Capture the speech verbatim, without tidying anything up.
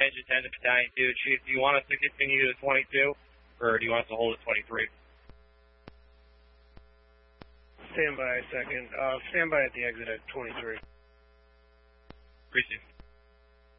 Engine ten to Battalion two. Chief, do you want us to continue to twenty-two, or do you want us to hold at twenty-three? Stand by a second. Uh, stand by at the exit at twenty-three. Appreciate it.